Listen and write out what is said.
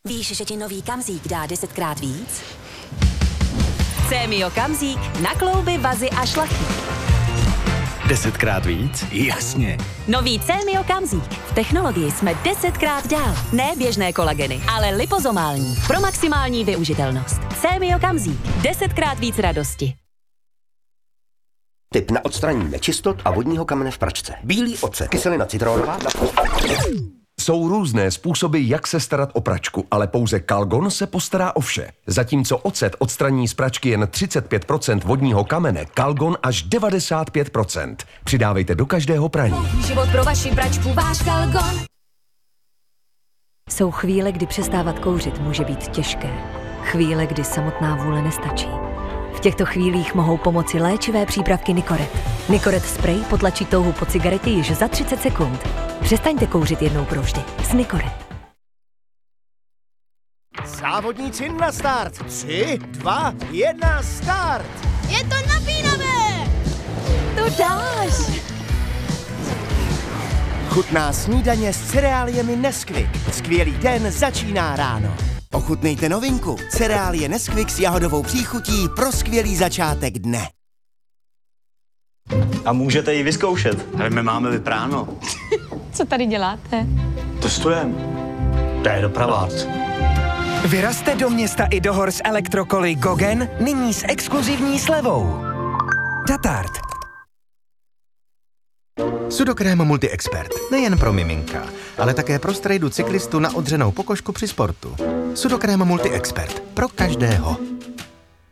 Víš, že ti nový Kamzík dá 10krát víc? Cémio Kamzík na klouby, vazy a šlachy. 10krát víc? Jasně. Nový Cémio Kamzík. V technologii jsme 10krát dál. Ne běžné kolageny, ale lipozomální. Pro maximální využitelnost. Cémio Kamzík. 10krát víc radosti. Tip na odstranění nečistot a vodního kamene v pračce. Bílý ocet, kyselina citronová. Jsou různé způsoby, jak se starat o pračku, ale pouze Calgon se postará o vše. Zatímco ocet odstraní z pračky jen 35% vodního kamene, Calgon až 95%. Přidávejte do každého praní. Život pro vaši pračku, váš Calgon. Jsou chvíle, kdy přestávat kouřit může být těžké. Chvíle, kdy samotná vůle nestačí. V těchto chvílích mohou pomoci léčivé přípravky Nicoret. Nicoret spray potlačí touhu po cigaretě již za 30 sekund. Přestaňte kouřit jednou provždy s Nicoret. Závodníci na start! 3, 2, 1, start! Je to napínavé! To dáš! Chutná snídaně s cereáliemi Nesquik. Skvělý den začíná ráno. Ochutnejte novinku. Cereálie Nesquik s jahodovou příchutí pro skvělý začátek dne. A můžete ji vyzkoušet. Ale my máme vypráno. Co tady děláte? Testujeme. To je dopravák. Vyrazte do města i do hor s elektrokoly Gogen, nyní s exkluzivní slevou. Tatart. Sudokrém Multi-Expert. Nejen pro miminka, ale také pro strejdu cyklistu na odřenou pokožku při sportu. Sudokrém Multi-Expert. Pro každého.